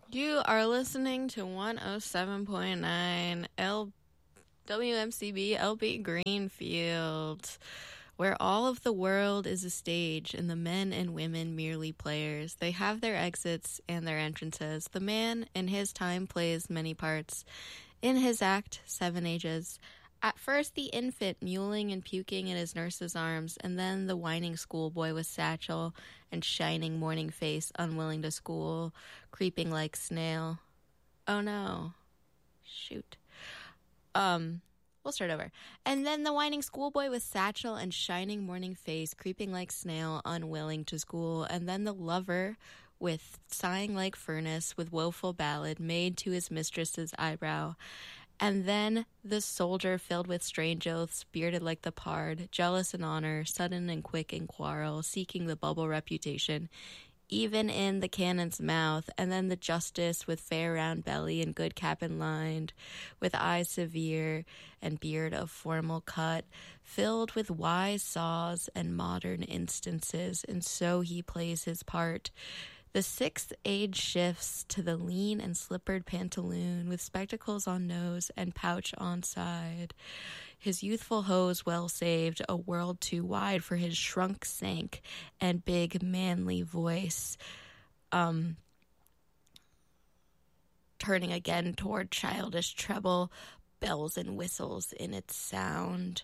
You are listening to 107.9 WMCB LP Greenfield, where all of the world is a stage and the men and women merely players. They have their exits and their entrances. The man in his time plays many parts. In his act, 7 ages. At first, the infant mewling and puking in his nurse's arms, and then the whining schoolboy with satchel and shining morning face, unwilling to school, creeping like snail. Oh no. Shoot. We'll start over. And then the whining schoolboy with satchel and shining morning face, creeping like snail, unwilling to school. And then the lover with sighing like furnace, with woeful ballad made to his mistress's eyebrow. And then the soldier filled with strange oaths, bearded like the pard, jealous in honor, sudden and quick in quarrel, seeking the bubble reputation, even in the cannon's mouth. And then the justice with fair round belly and good cap and lined, with eyes severe and beard of formal cut, filled with wise saws and modern instances, and so he plays his part. The 6th age shifts to the lean and slippered pantaloon, with spectacles on nose and pouch on side. His youthful hose well saved, a world too wide for his shrunk sank and big manly voice. Turning again toward childish treble, bells and whistles in its sound.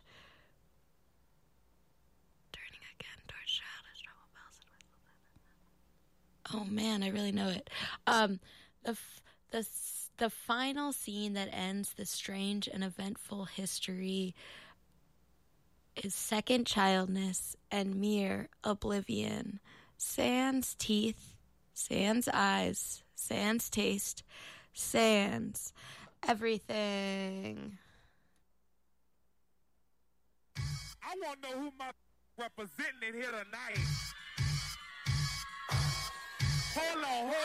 Turning again toward childish treble, bells and whistles. Oh man, I really know it. The final scene that ends the strange and eventful history is second childness and mere oblivion. Sans teeth, sans eyes, sans taste, sans everything. I want to know who my representing here tonight. Hold on, hold